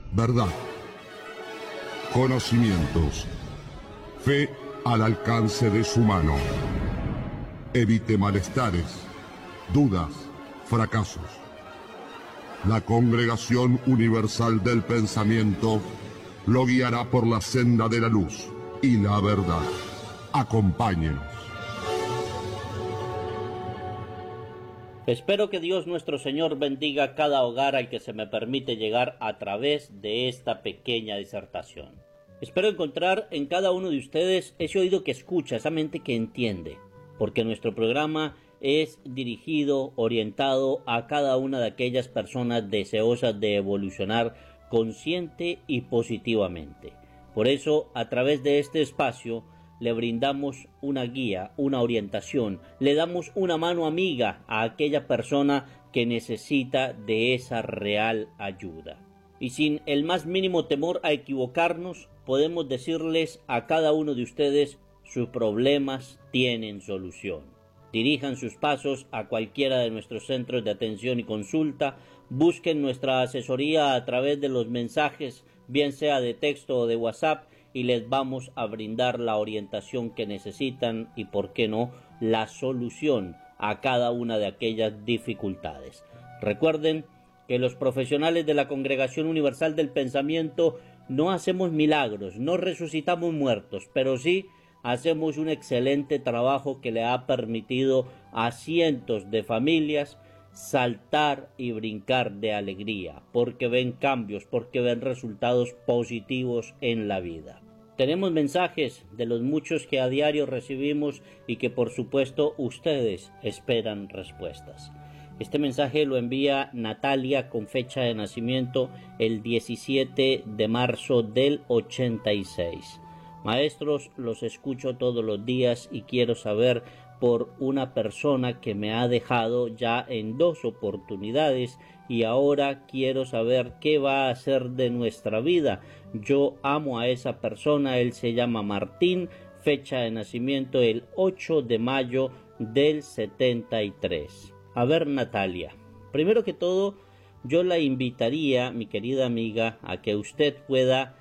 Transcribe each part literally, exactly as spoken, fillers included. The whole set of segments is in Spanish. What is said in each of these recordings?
verdad, conocimientos, fe al alcance de su mano. Evite malestares, dudas, fracasos. La Congregación Universal del Pensamiento lo guiará por la senda de la luz y la verdad. Acompáñenos. Espero que Dios nuestro Señor bendiga cada hogar al que se me permite llegar a través de esta pequeña disertación. Espero encontrar en cada uno de ustedes ese oído que escucha, esa mente que entiende, porque nuestro programa es dirigido, orientado a cada una de aquellas personas deseosas de evolucionar consciente y positivamente. Por eso, a través de este espacio, le brindamos una guía, una orientación, le damos una mano amiga a aquella persona que necesita de esa real ayuda. Y sin el más mínimo temor a equivocarnos, podemos decirles a cada uno de ustedes: sus problemas tienen solución. Dirijan sus pasos a cualquiera de nuestros centros de atención y consulta, busquen nuestra asesoría a través de los mensajes, bien sea de texto o de WhatsApp, y les vamos a brindar la orientación que necesitan y, por qué no, la solución a cada una de aquellas dificultades. Recuerden que los profesionales de la Congregación Universal del Pensamiento no hacemos milagros, no resucitamos muertos, pero sí hacemos un excelente trabajo que le ha permitido a cientos de familias saltar y brincar de alegría, porque ven cambios, porque ven resultados positivos en la vida. Tenemos mensajes de los muchos que a diario recibimos y que por supuesto ustedes esperan respuestas. Este mensaje lo envía Natalia con fecha de nacimiento el diecisiete de marzo del ochenta y seis. Maestros, los escucho todos los días y quiero saber por una persona que me ha dejado ya en dos oportunidades y ahora quiero saber qué va a hacer de nuestra vida. Yo amo a esa persona, él se llama Martín, fecha de nacimiento el ocho de mayo del setenta y tres. A ver, Natalia, primero que todo yo la invitaría, mi querida amiga, a que usted pueda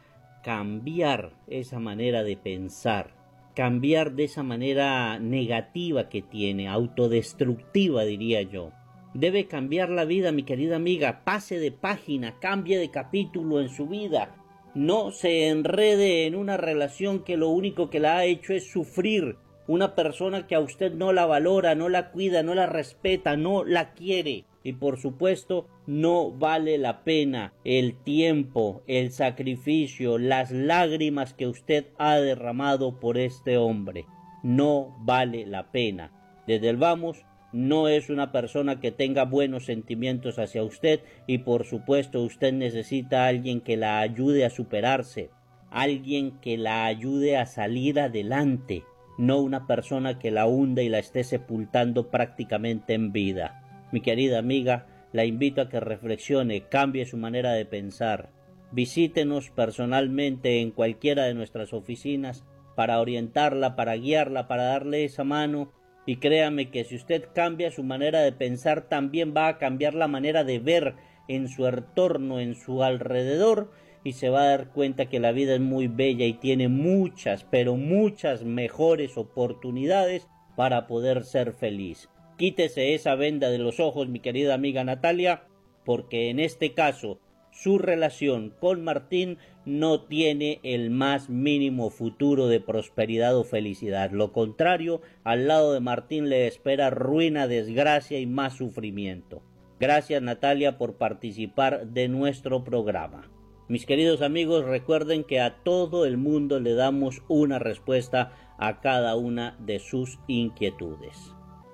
cambiar esa manera de pensar, cambiar de esa manera negativa que tiene, autodestructiva diría yo. Debe cambiar la vida, mi querida amiga, pase de página, cambie de capítulo en su vida. No se enrede en una relación que lo único que la ha hecho es sufrir. Una persona que a usted no la valora, no la cuida, no la respeta, no la quiere. Y por supuesto, no vale la pena el tiempo, el sacrificio, las lágrimas que usted ha derramado por este hombre. No vale la pena. Desde el vamos, no es una persona que tenga buenos sentimientos hacia usted y por supuesto usted necesita a alguien que la ayude a superarse, alguien que la ayude a salir adelante, no una persona que la hunda y la esté sepultando prácticamente en vida. Mi querida amiga, la invito a que reflexione, cambie su manera de pensar. Visítenos personalmente en cualquiera de nuestras oficinas para orientarla, para guiarla, para darle esa mano. Y créame que si usted cambia su manera de pensar, también va a cambiar la manera de ver en su entorno, en su alrededor, y se va a dar cuenta que la vida es muy bella y tiene muchas, pero muchas mejores oportunidades para poder ser feliz. Quítese esa venda de los ojos, mi querida amiga Natalia, porque en este caso su relación con Martín no tiene el más mínimo futuro de prosperidad o felicidad. Lo contrario, al lado de Martín le espera ruina, desgracia y más sufrimiento. Gracias, Natalia, por participar de nuestro programa. Mis queridos amigos, recuerden que a todo el mundo le damos una respuesta a cada una de sus inquietudes.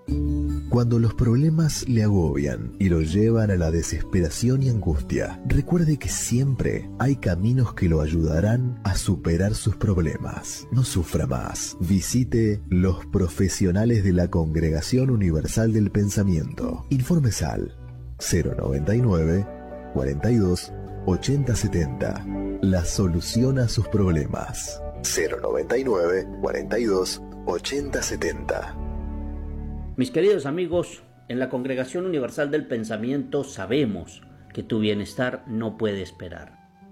Cuando los problemas le agobian y lo llevan a la desesperación y angustia, recuerde que siempre hay caminos que lo ayudarán a superar sus problemas. No sufra más. Visite los profesionales de la Congregación Universal del Pensamiento. Informes al cero noventa y nueve, cuarenta y dos, ochenta setenta. La solución a sus problemas. cero noventa y nueve, cuarenta y dos, ochenta setenta. Mis queridos amigos, en la Congregación Universal del Pensamiento sabemos que tu bienestar no puede esperar.